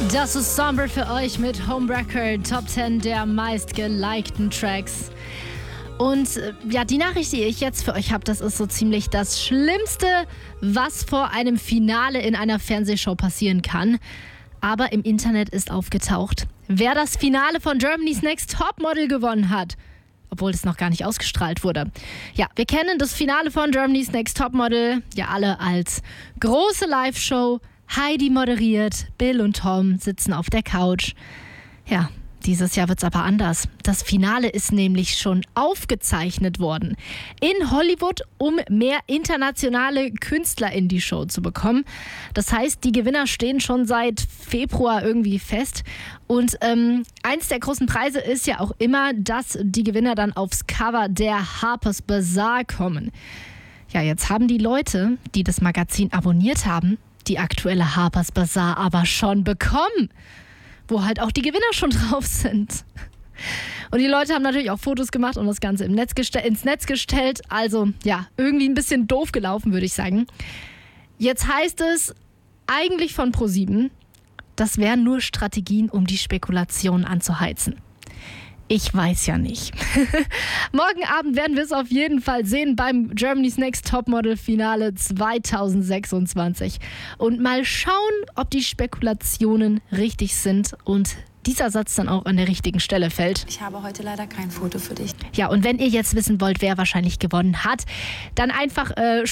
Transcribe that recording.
Das ist Somber für euch mit Homewrecker, Top 10 der meistgelikten Tracks. Und ja, die Nachricht, die ich jetzt für euch habe, das ist so ziemlich das Schlimmste, was vor einem Finale in einer Fernsehshow passieren kann. Aber im Internet ist aufgetaucht, wer das Finale von Germany's Next Topmodel gewonnen hat. Obwohl es noch gar nicht ausgestrahlt wurde. Ja, wir kennen das Finale von Germany's Next Topmodel ja alle als große Live-Show. Heidi moderiert, Bill und Tom sitzen auf der Couch. Ja, dieses Jahr wird's aber anders. Das Finale ist nämlich schon aufgezeichnet worden in Hollywood, um mehr internationale Künstler in die Show zu bekommen. Das heißt, die Gewinner stehen schon seit Februar irgendwie fest. Und eins der großen Preise ist ja auch immer, dass die Gewinner dann aufs Cover der Harper's Bazaar kommen. Ja, jetzt haben die Leute, die das Magazin abonniert haben, die aktuelle Harper's Bazaar aber schon bekommen, wo halt auch die Gewinner schon drauf sind. Und die Leute haben natürlich auch Fotos gemacht und das Ganze ins Netz gestellt. Also ja, irgendwie ein bisschen doof gelaufen, würde ich sagen. Jetzt heißt es eigentlich von ProSieben, das wären nur Strategien, um die Spekulation anzuheizen. Ich weiß ja nicht. Morgen Abend werden wir es auf jeden Fall sehen beim Germany's Next Topmodel Finale 2026. Und mal schauen, ob die Spekulationen richtig sind und dieser Satz dann auch an der richtigen Stelle fällt. Ich habe heute leider kein Foto für dich. Ja, und wenn ihr jetzt wissen wollt, wer wahrscheinlich gewonnen hat, dann einfach